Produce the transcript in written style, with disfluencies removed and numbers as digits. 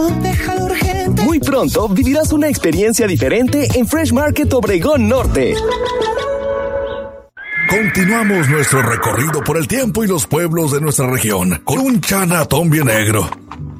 Muy pronto vivirás una experiencia diferente en Fresh Market Obregón Norte. Continuamos nuestro recorrido por el tiempo y los pueblos de nuestra región con un Chana Tombie negro.